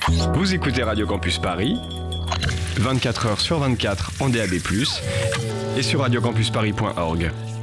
Vous écoutez Radio Campus Paris, 24 heures sur 24 en DAB+, et sur radiocampusparis.org.